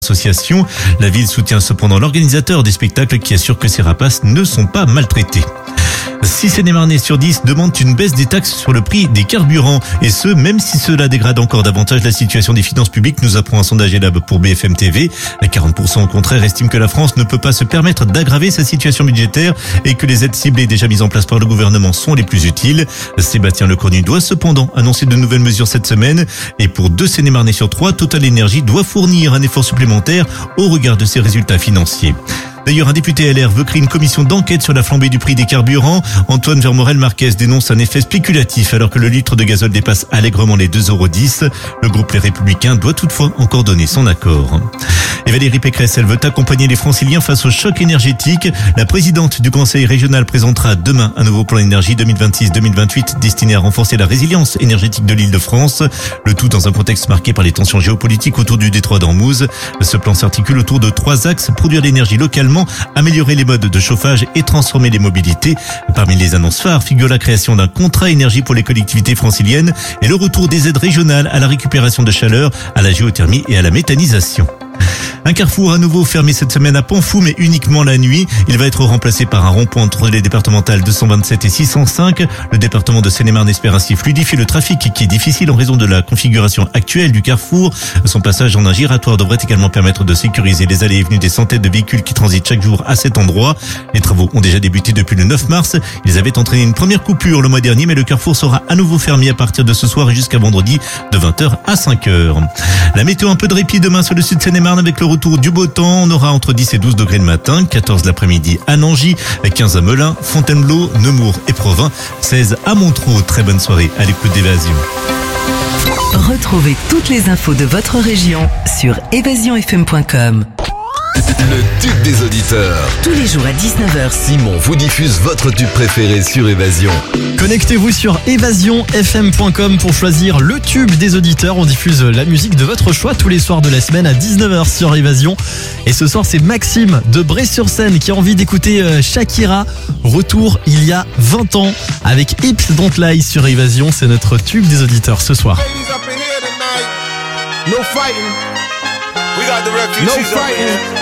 association. La ville soutient cependant l'organisateur des spectacles qui assure que ces rapaces ne sont pas maltraités. 6 Seine-et-Marnais sur 10 demandent une baisse des taxes sur le prix des carburants. Et ce, même si cela dégrade encore davantage la situation des finances publiques, nous apprend un sondage ELAB pour BFM TV. 40% au contraire estiment que la France ne peut pas se permettre d'aggraver sa situation budgétaire et que les aides ciblées déjà mises en place par le gouvernement sont les plus utiles. Sébastien Lecornu doit cependant annoncer de nouvelles mesures cette semaine. Et pour 2 Seine-et-Marnais sur 3, Total Energy doit fournir un effort supplémentaire au regard de ses résultats financiers. D'ailleurs, un député LR veut créer une commission d'enquête sur la flambée du prix des carburants. Antoine Vermorel-Marquez dénonce un effet spéculatif alors que le litre de gazole dépasse allègrement les 2,10 €. Le groupe Les Républicains doit toutefois encore donner son accord. Et Valérie Pécresse, elle veut accompagner les Franciliens face au choc énergétique. La présidente du Conseil régional présentera demain un nouveau plan énergie 2026-2028 destiné à renforcer la résilience énergétique de l'Île-de-France. Le tout dans un contexte marqué par les tensions géopolitiques autour du détroit d'Ormuz. Ce plan s'articule autour de 3 axes: produire l'énergie localement, améliorer les modes de chauffage et transformer les mobilités. Parmi les annonces phares figure la création d'un contrat énergie pour les collectivités franciliennes et le retour des aides régionales à la récupération de chaleur, à la géothermie et à la méthanisation. Un carrefour à nouveau fermé cette semaine à Panfou, mais uniquement la nuit. Il va être remplacé par un rond-point entre les départementales 227 et 605. Le département de Seine-et-Marne espère ainsi fluidifier le trafic qui est difficile en raison de la configuration actuelle du carrefour. Son passage en un giratoire devrait également permettre de sécuriser les allées et venues des centaines de véhicules qui transitent chaque jour à cet endroit. Les travaux ont déjà débuté depuis le 9 mars. Ils avaient entraîné une première coupure le mois dernier, mais le carrefour sera à nouveau fermé à partir de ce soir et jusqu'à vendredi de 20h à 5h. La météo, un peu de répit demain sur le sud de Seine-et-Marne avec le retour du beau temps. On aura entre 10 et 12 degrés le matin, 14 l'après-midi à Nangy, 15 à Melun, Fontainebleau, Nemours et Provins, 16 à Montreux. Très bonne soirée à l'écoute d'Évasion. Retrouvez toutes les infos de votre région sur évasionfm.com. Le tube des auditeurs. Tous les jours à 19h. Simon vous diffuse votre tube préféré sur Évasion. Connectez-vous sur évasionfm.com pour choisir le tube des auditeurs. On diffuse la musique de votre choix tous les soirs de la semaine à 19h sur Évasion. Et ce soir, c'est Maxime de Bray-sur-Seine qui a envie d'écouter Shakira. Retour il y a 20 ans avec Hips Don't Lie sur Évasion. C'est notre tube des auditeurs ce soir. No fighting. We got the refugees. No fighting.